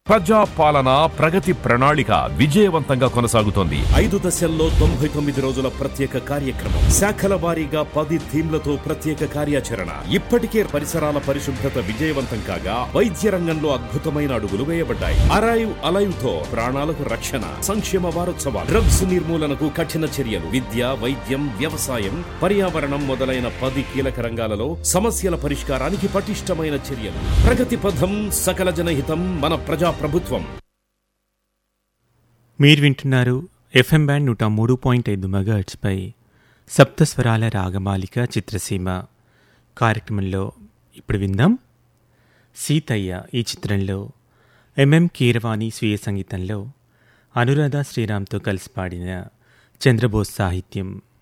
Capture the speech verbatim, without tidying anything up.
ప్రజా పాలన ప్రగతి ప్రణాళిక విజయవంతంగా కొనసాగుతోంది. ఐదు దశల్లో తొంభై తొమ్మిది రోజుల ప్రత్యేక కార్యక్రమం, శాఖల వారీగా పది థీమ్లతో ప్రత్యేక కార్యాచరణ. ఇప్పటికే పరిసరాల పరిశుభ్రత విజయవంతం కాగా వైద్య రంగంలో అద్భుతమైన అడుగులు వేయబడ్డాయి. అరైవ్ అలైవ్ తో ప్రాణాలకు రక్షణ. సంక్షేమ వారోత్సవాలు, డ్రగ్స్ నిర్మూలనకు కఠిన చర్యలు, విద్య, వైద్యం, వ్యవసాయం, పర్యావరణం మొదలైన పది కీలక రంగాలలో సమస్యల పరిష్కారానికి పటిష్టమైన చర్యలు. ప్రగతి పథం, సకల జనహితం, మన ప్రజా ప్రభుత్వం. మీరు వింటున్నారు ఎఫ్ఎం బ్యాండ్ నూట మూడు పాయింట్ ఐదు మెగాహెర్ట్జ్ పై సప్తస్వరాల రాగమాలిక చిత్రసీమ కార్యక్రమంలో ఇప్పుడు విందాం సీతయ్య. ఈ చిత్రంలో ఎంఎం కీరవాణి స్వీయ సంగీతంలో అనురాధ శ్రీరామ్తో కలిసి పాడిన చంద్రబోస్ సాహిత్యం.